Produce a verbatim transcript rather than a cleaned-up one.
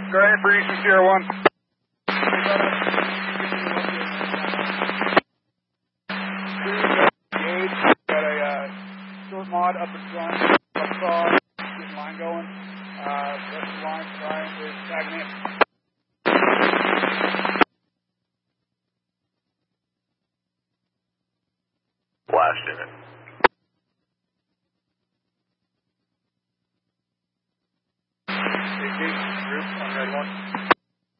Go ahead for Eastern Sierra one. Got a uh, short mod up in front, up saw, getting line going. Uh, rest of the line trying to stagnate.